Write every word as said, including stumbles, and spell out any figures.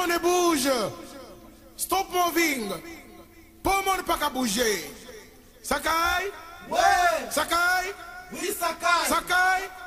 monde bouge. Stop moving. Pas le monde pas qu'à bouger. Sakai? Ouais. Sakai? Oui, Sakai. Sakai?